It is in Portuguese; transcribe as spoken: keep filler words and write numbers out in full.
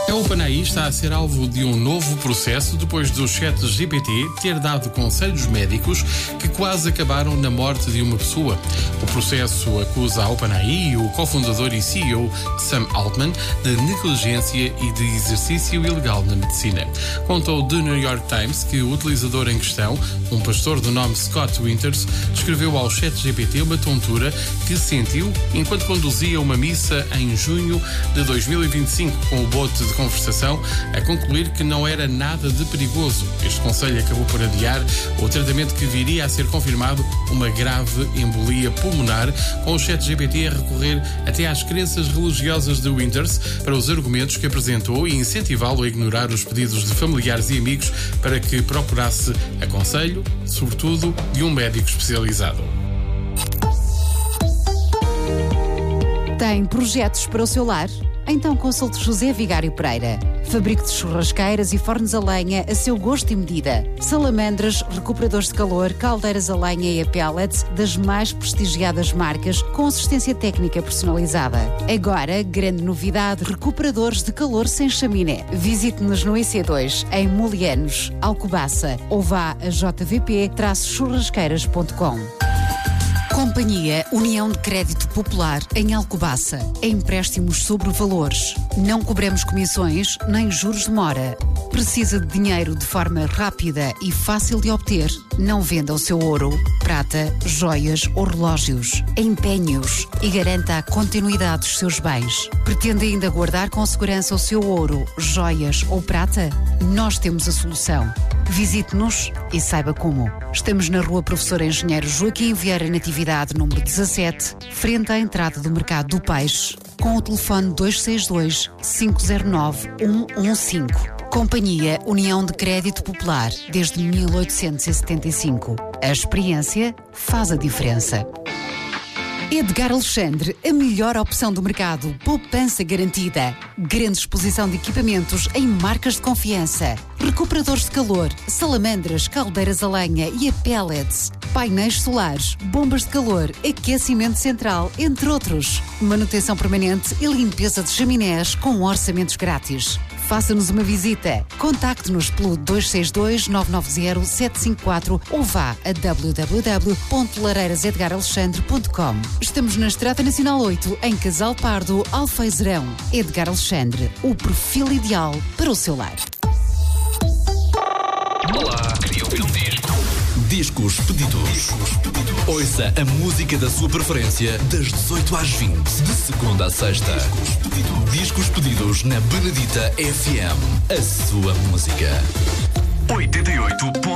A OpenAI está a ser alvo de um novo processo depois do chat G P T ter dado conselhos médicos que quase acabaram na morte de uma pessoa. O processo acusa a OpenAI e o cofundador e C E O Sam Altman de negligência e de exercício ilegal na medicina. Contou The New York Times que o utilizador em questão, um pastor do nome Scott Winters, descreveu ao chat G P T uma tontura que sentiu enquanto conduzia uma missa em junho de dois mil e vinte e cinco com o bote de conversação a concluir que não era nada de perigoso. Este conselho acabou por adiar o tratamento que viria a ser confirmado uma grave embolia pulmonar, com o chat G P T a recorrer até às crenças religiosas de Winters para os argumentos que apresentou e incentivá-lo a ignorar os pedidos de familiares e amigos para que procurasse aconselho, sobretudo de um médico especializado. Tem projetos para o seu lar? Então consulte José Vigário Pereira. Fabrico de churrasqueiras e fornos a lenha a seu gosto e medida. Salamandras, recuperadores de calor, caldeiras a lenha e a pellets das mais prestigiadas marcas com assistência técnica personalizada. Agora, grande novidade, recuperadores de calor sem chaminé. Visite-nos no I C dois, em Molianos, Alcobaça, ou vá a j v p churrasqueiras ponto com. Companhia União de Crédito Popular em Alcobaça. Empréstimos sobre valores. Não cobramos comissões nem juros de mora. Precisa de dinheiro de forma rápida e fácil de obter? Não venda o seu ouro, prata, joias ou relógios. Empenhe-os e garanta a continuidade dos seus bens. Pretende ainda guardar com segurança o seu ouro, joias ou prata? Nós temos a solução. Visite-nos e saiba como. Estamos na Rua Professor Engenheiro Joaquim Vieira Natividade, número dezassete, frente à entrada do Mercado do Peixe, com o telefone dois seis dois, cinco zero nove, um um cinco. Companhia União de Crédito Popular, desde mil oitocentos e setenta e cinco. A experiência faz a diferença. Edgar Alexandre, a melhor opção do mercado. Poupança garantida. Grande exposição de equipamentos em marcas de confiança. Recuperadores de calor, salamandras, caldeiras a lenha e a pellets. Painéis solares, bombas de calor, aquecimento central, entre outros. Manutenção permanente e limpeza de chaminés com orçamentos grátis. Faça-nos uma visita. Contacte-nos pelo dois seis dois, nove nove zero, sete cinco quatro ou vá a w w w ponto lareiras edgar alexandre ponto com. Estamos na Estrada Nacional oito, em Casal Pardo, Alfeizerão. Edgar Alexandre, o perfil ideal para o seu lar. Olá, queria ouvir um disco. Discos pedidos. Discos pedidos. Ouça a música da sua preferência das dezoito às vinte, de segunda a sexta. Discos pedidos. Discos pedidos na Benedita F M. A sua música. oitenta e oito